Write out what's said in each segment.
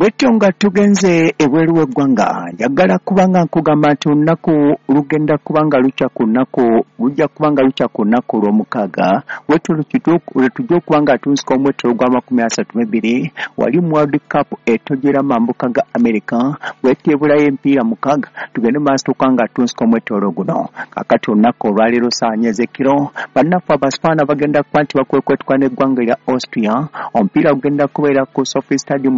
Wetonga tugenze ebweru w'eggwanga njagala kubanga nkugamba nti olunaku lugenda kubanga lucha ku nnaku lujja kubanga lucha ku nnaku olw'omukaaga tujja okubanga tunsika omwetero gwa 32 wali mu World Cup etojera mambuka ga America weteebulayo empiira mukaaga tugende maaso tukanga tunsika omwetero guno kakati olunaku olwaleero saanya ez'ekiro bannaffe abaspaana bagenda kuba nti bakwekwetuka n'eggwanga lya Austria omupiira gugenda kubeera ku Sophie Stadium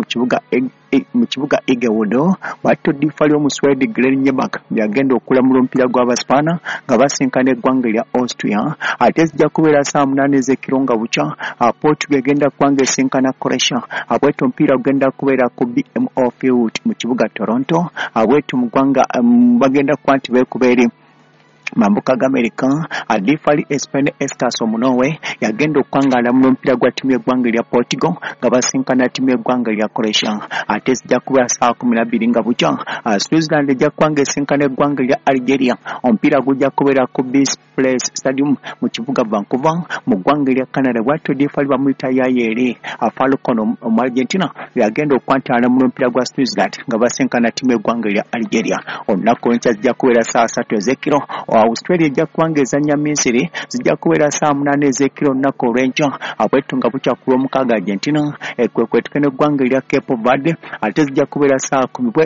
mu kibuga Egewodo watto difa ly'omuswedi Glenn Nyebaka yagenda okulamula omupiira gw'abaspaana nga basinkana eggwanga lya Austria ate zijja kubeera saa 8 ez'ekiro nga bukya Portugal egenda kubanga esinkana Croatia abwetu omupiira gugenda kubeera ku BMO Field mu kibuga Toronto abwetu mu ggwanga bagenda kuba nti beekubeere mambuka ga America adifali Spain Estas omunowe yagenda okwangala mu mpira gwa timu y'eggwanga lya Portugal nga basinkana timu y'eggwanga lya Croatia ate zijja kuba saa 12 nga bukya Switzerland ejja kwanga esinkana eggwanga lya Algeria omupiira gujja kubeera ku Peace Place Stadium mu kibuga Vancouver mu ggwanga lya Canada watto difali bamuyita yayere Falcon mu Argentina yagenda okwantana mu mpira gwa Switzerland nga basinkana timu y'eggwanga lya Algeria olunaku lw'enkya zijja kubeera saa 3 ez'ekiro Australia ejja kubanga ezannya Misiri zijja kubeera saa 8 ez'ekiro olunaku olw'enkya abwetu nga bukya ku lw'omukaaga Argentina ekwekwetuka n'eggwanga lya Cape Verde ate zijja kubeera saa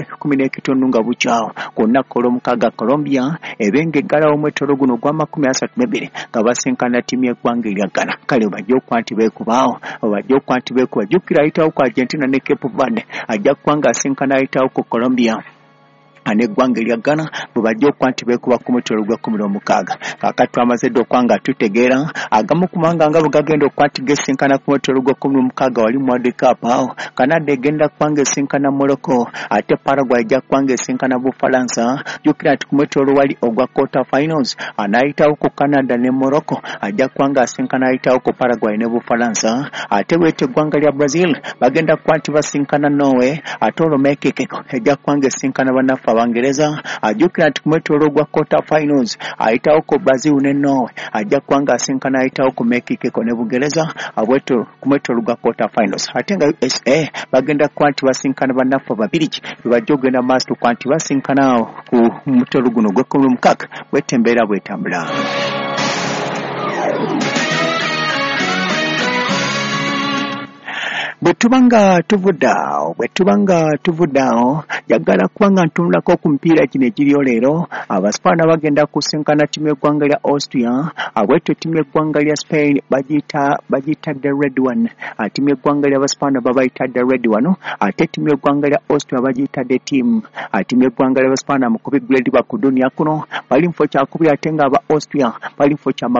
10 nga bukyawo ku lunaku olw'omukaaga Colombia ebenga eggalawo omwetero guno gwa 32 nga basinkana timu y'eggwanga lya Ghana kale bajja okuba nti beekubaawo bajja okuba nti beekuba jjukira ayitawo ku Argentina ne Cape Verde ajja kubanga asinkana ayitawo ku Colombia n'eggwanga lya Ghana bwe bajja okuba nti beekuba ku mutero gwa 16 kakati twamazedde okwanga tutegeera agamu ku mawanga nga bwe gagenda okuba nti gesinkana ku mutero gwa 16 wali mu World Cup awo Canada egenda kubanga esinkana Morocco ate Paraguay ejja kubanga esinkana Bufalansa jjukira nti ku mutero wali ogwa quarter finals anaayitawo ku Canada ne Morocco ajja kubanga asinkana ayitawo ku Paraguay ne Bufalansa ate bwete eggwanga lya Brazil bagenda kuba nti basinkana Norway ate olwo Mexico ejja kubanga esinkana bannaffe Abangereza ajjukira nti ku mwetero gwa quarter finals ayitawo ku Brazil ne Norway ajja kubanga asinkana ayitawo ku Mexico ne Bugereza abweto ku mwetero gwa quarter finals ate nga USA bagenda kuba nti basinkana bannaffe Ababirigi bajja okugenda maaso tukuba nti basinkana ku mutero guno gwa 16 bwete embeera bwetambula. Bwetubanga tuvuddawo jagala kubanga ntunulako ku mpiira kino ekiriyo leero abaspaana bagenda kusinkana timu y'eggwanga lya Austria abwetu timu y'eggwanga lya Spain bagiyita the red one timu y'eggwanga lya baspaana babayita the red one ate timu y'eggwanga lya Austria bagiyita the team timu y'eggwanga lya baspaana mu kubigrade ba ku dunia kuno bali mufo kyakubiri ate nga aba Austria bali mufo kya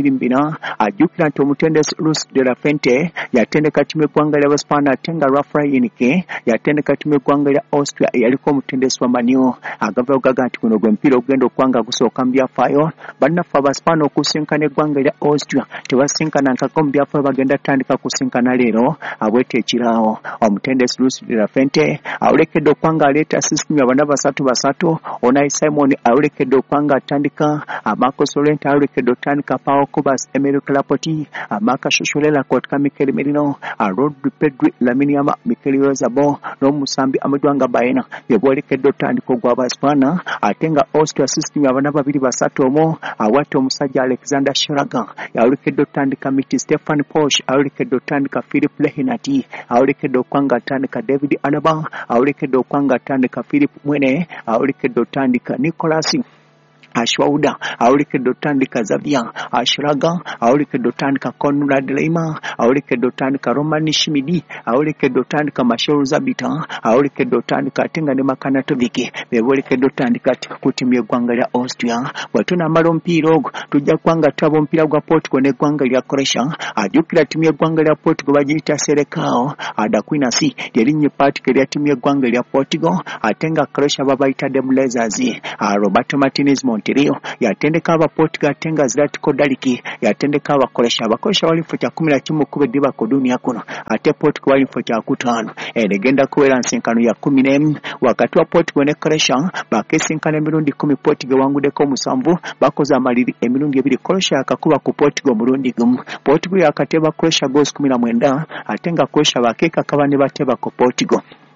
24 ajjukira nti omutendesi Luis de la Fuente yatendeka timu y'eggwanga lya baspaana ate nga Rafael Yannick yatendeka timu y'eggwanga lya Austria yaliko omutendesi wa Manio agava ogaga nti guno gwe mpira ogenda okwanga gusooka mu byafaayo bannaffe abaspaana okusinkana eggwanga lya Austria tebasinkana nkako mu byafaayo bagenda tandika kusinkana leero abwete ekiraawo omutendesi Luis de la Fuente awulekedde okwanga aleeta system ya bana basatu Unai Simon awulekedde okwanga atandika Marcos Llorente awulekedde otandika Pau Cubas Emerick Laporte Marcus Shoshorela kotka Mikel Merino Rodri Pedri Lamine Yamal Mikel Oyarzabal n'omusambi Amadwanga Baena yebolekedde otandika ogw'abaspaana ate nga Austria system abana babiri basatu omo awate omusajja Alexander Sharaga yawulekedde otandika Miti Stefan Posch awulekedde otandika Philip Lehinati awulekedde okwanga atandika David Alaba awulekedde okwanga atandika Philip Mwene awulekedde otandika Nicolas Ashwauda awulekedde otandika Xavier Ashraga awulekedde otandika Conrad Leima awulekedde otandika Roman Shimidi awulekedde otandika Marcel Zabita awulekedde otandika atenga ne Makanatovic bebolekedde otandika ku timu y'eggwanga lya Austria bwetunamala omupiira ogwo tujja kwanga twaba omupiira gwa Portugal n'eggwanga lya Croatia ajjukira timu y'eggwanga lya Portugal bagiyita Selecao Aquinas lyerinnya Portugal lya timu y'eggwanga lya Portugal ate nga Croatia babayita The Blazers Roberto Martinez Monterio yatendeka aba Portugal tenga Zlatko Dalic yatendeka aba Croatia wali mfo kya 11 kubeddiba ku dunia kuno ate Portugal wali mfo kya 5 egenda kubeera nsinkano ya 14 wakati wa Portugal ne Croatia bakesinkana emirundi 10 Portugal wanguddeko 7 bakoze amaliri emirundi 2 Croatia akakuba ku Portugal murundi gumu Portugal yakateba Croatia goals 19 ate nga Croatia bakeeka kabane bateba ku Portugal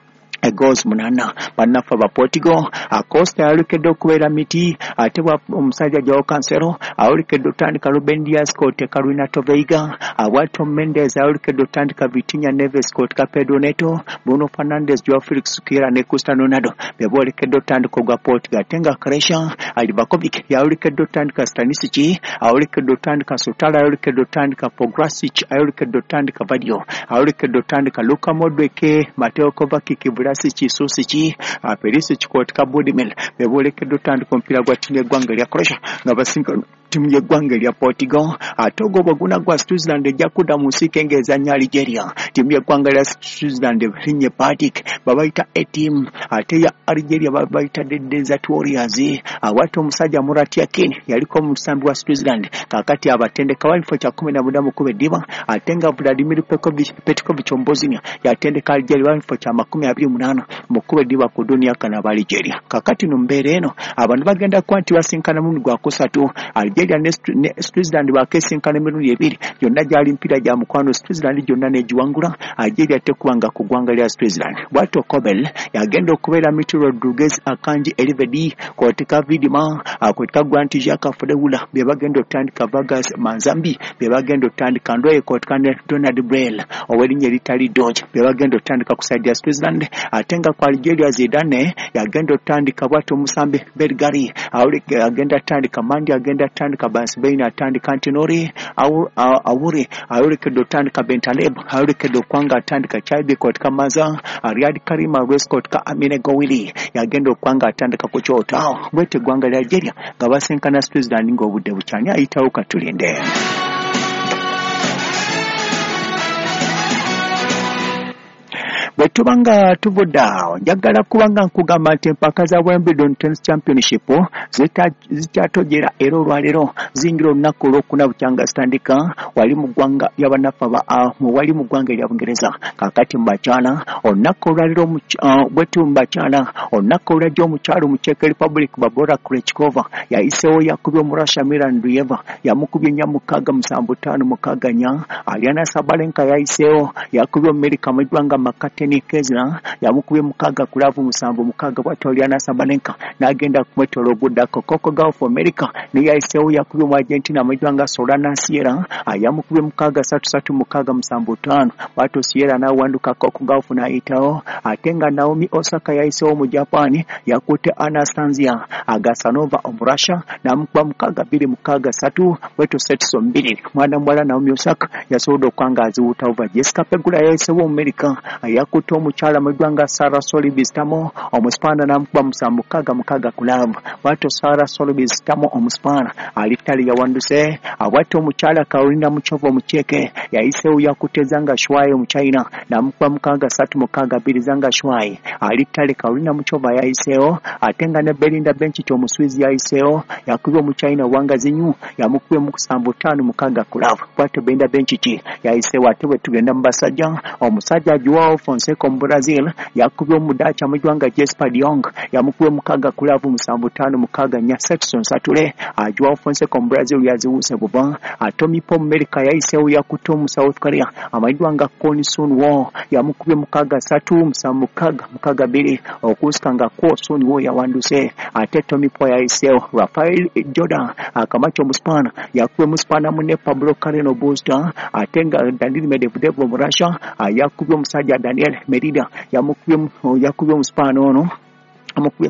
goals munana banafa ba Portugal Acosta yalukedde okubeera miti ate bwa omusajja Joao Cancelo awulikedde otandika Ruben Dias kote Carolina Toveiga Walton Mendes awulikedde otandika Vitinha Neves kote Pedro Neto Bruno Fernandes Joao Felix Kira ne Cristiano Ronaldo bebolekedde otandika ogwa Portugal tenga Croatia Livakovic yawulikedde otandika Stanisic awulikedde otandika Sotala awulikedde otandika Pograsic awulikedde otandika Vadio awulikedde otandika Luka Modric Mateo Kovacic Vlasic Susic Perisic kote Budimel bebolekedde otandika omupiira gwa timu y'eggwanga lya Croatia nga basinkana timu y'eggwanga lya Portugal atogo baguna gwa Switzerland ejja kudda mu nsi ng'ezannya Algeria timu y'eggwanga lya Switzerland linye Patrick babayita A-team ate ya Algeria babayita the Desert Warriors awate omusajja Murat Yakin yaliko mu musambi wa Switzerland kakati abatendeka walifo kya 10 mu kubediba atenga Vladimir Petkovic Omboznia yatendeka Algeria walifo kya 28 mu kubediba ku dunia kana ba Algeria kakati no mbere eno abantu bagenda kwanti wasinkana mu gwa kusatu Algeria ne Switzerland bakesinkana emirundi ebiri yonna gyali mpira gya mukwano Switzerland gyonna negiwangula Algeria tekubanga ku ggwanga lya Switzerland Bwato Kobel yagenda okubeera Miti Rodriguez Akanji Elvedi kotika Vidima kotika Grant Jaka Fodewula bebagenda otandika Vargas Manzambi bebagenda otandika Ndoye kotika Donald Brel owerinye litali Dodge bebagenda otandika kusaidia Switzerland atenga kwa Algeria Zidane yagenda otandika Bwato Musambe Belgari awulike agenda tandika Mandi agenda tandika Bansbain atandika Antinori awuri awulike dotandika Bentaleb awulike dokwanga atandika Chaibi kotika Maza Riyad Karima West kotika Amine Gowili yagenda okwanga atandika ku Kyotao bwete gwanga lya Algeria gabasenkana Switzerland ng'obudde bukyanya ayitawo katulinde Bwetubanga tuvuda njagala kubanga nkugamba nti empaka za Wimbledon Tennis Championship zikyatogera era olwalero zingira olunaku olwokuna bukyanga zitandika wali mu ggwanga y'abanafu wali mu ggwanga erya Bungereza kakati mu bakyala olunaku olwalero bwetu mu bakyala olunaku olwajja omukyalo mu Czech Republic Barbora Krejcikova yayiseewo yakubye Omurussia Milan Duyeva yamukubye 6-5-6-4 Aryna Sabalenka yayiseewo yakubye Omumerika mu ggwanga Makate Kezina yamukubye 6-7-6 bw'atyo Aryna Sabalenka n'agenda kumwetola oguddako Coco Gauff America ne yayiseewo yakubye mu Argentina mu ggwanga Solana Sierra yamukubye 6-3-6-7-5 bw'atyo Sierra n'awanduka Coco Gauff n'ayitawo ate nga Naomi Osaka yayiseewo mu Japan yakutte Anastasia Agasanova Omurussia n'amukuba 6-2-6-3 bw'atyo sets 2 mwana muwala Naomi Osaka yasobodde okwanga aziwuta over Jessica Pegula yayiseewo mu America yakutte omukyala mu ggwanga Sarah Solibis Tamo Omuspana n'amukuba 7-6-6 kulavu bw'atyo Sarah Solibis Tamo Omuspana alitali yawanduse bw'atyo omukyala Carolina Muchova Omucheke yayiseewo yakutte Zhang Shuai mu China n'amukuba 6-3-6-2 Zhang Shuai alitali Carolina Muchova yayiseewo ate nga ne Belinda Bencic Omuswizi yayiseewo yakubye mu China Wanga Zinyu yamukubye 7-5-6 kulavu bw'atyo Belinda Bencic yayiseewo ate bwe tugenda mu basajja omusajja Joao Fonseca mu Brazil yakubye omudacha mu ggwanga Jesper de Jong yamukubye 6-7-5-6 Sexton Sature Joao Fonseca mu Brazil yaziwuse buba Tommy Paul America yayiseewo yakutte mu South Korea amagwanga Koni Sun Woo yamukubye 6-7-6-2 okusikanga ko Sun Woo yawanduse ate Tommy Paul yayiseewo Rafael Jordan akamacho mu Spana yakubye mu Spana mu Pablo Carreno Busta ate nga Daniil Medvedev mu Russia yakubye omusajja Daniel Merida yakubye mu Spana ono amukubye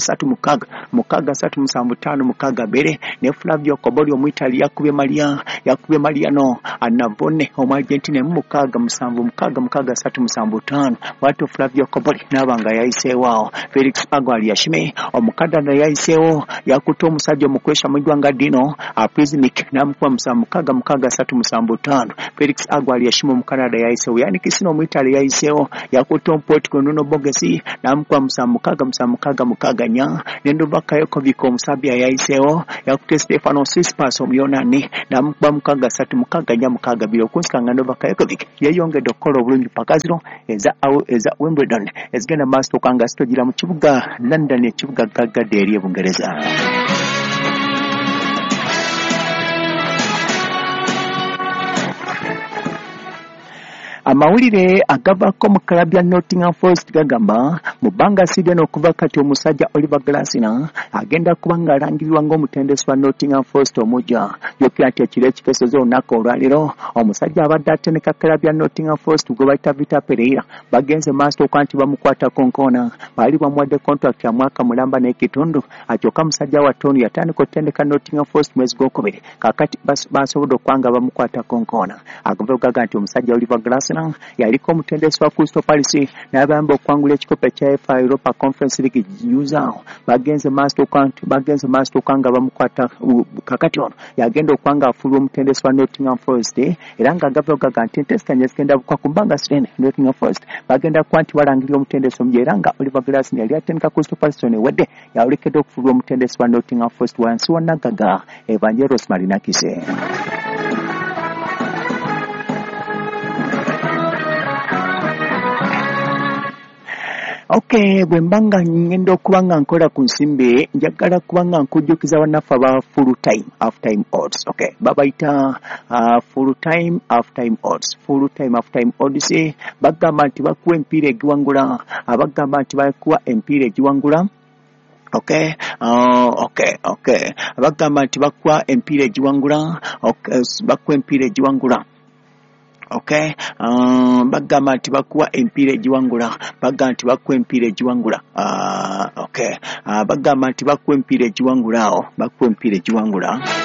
3-6-3-7-5 ne Flavio Cobolli mu Italy yakubye Mariano Annavone mu Argentina mu 6-7-6-3-7 bw'atyo Flavio Cobolli n'abanga yayiseewo Felix Auger-Aliassime omukadana yayiseewo yakutte omusajja omukwesha mu ggwanga Dino Priznic n'amukuba 7-6-3-7 Felix Auger-Aliassime omukanada yayiseewo Yannick Sinner mu Italy yayiseewo yakutte Portugal Nuno Borges n'amukuba 7-6-6 Novak Djokovic omusabya yayiseewo yakutte Stefano Tsitsipas omuyonani n'amukuba 6-3-6-2 okusikanga Novak Djokovic yeyongedde okukola obulungi paka zino eza Wimbledon ezigenda maaso okanga zitogira mu kibuga London ekibuga gaggadde eri Bungereza. amawulire agavako mu klabu ya Nottingham Forest gagamba mu bbanga sidde n'okuva kati omusajja Oliver Glasner agenda kuba ng'alangirirwa ng'omutendesi wa Nottingham Forest omujja yokera nti ekiro ekikesoza olunaku olwaliro omusajja abadde ateneka klabu ya Nottingham Forest gwe bayita Vitor Pereira bagenze maaso okuba nti bamukwata konkoona baali bamuwadde contract ya mwaka mulamba n'ekitundu akyokka musajja wa Tony yatandika okutendeka Nottingham Forest mwezi gwokubiri kakati basobodde okuba nga bamukwata konkoona agavuga nti omusajja Oliver Glasner yaliko omutendesi wa Crystal Palace n'abayamba okwangula ekikopo kya FA Europa Conference League ginyuza bagenze maaso okuba nga bamukwata kakati ono yagenda okuba nga afuulwa omutendesi wa Nottingham Forest era nga agavuga nti entesitanye zigenda bukwa ku bbanga sirene Nottingham Forest bagenda kuba nti balangirira omutendesi omuja era nga Oliver Glasner yali atendeka Crystal Palace ewedde yawolekedde okufuulwa omutendesi wa Nottingham Forest wansi wa Naggaga Evangelos Marinakise. Okay, bwembanga ngendo kubanga nkola ku nsimbe njagala kubanga nkujjukiza bannaffe aba full time half time odds. Okay, babayita full time half time odds. Full time half time odds bagamba nti bakuwa empiira egiwangula abagamba nti bakuwa empiira egiwangula. Okay, bagamba nti bakuwa empiira egiwangula. Okay, bakuwa empiira egiwangula. Okay, bagamba nti bakuwa empiira egiwangula bagamba nti bakuwa empiira egiwangula okay, bagamba nti bakuwa empiira egiwangula bakuwa empiira egiwangula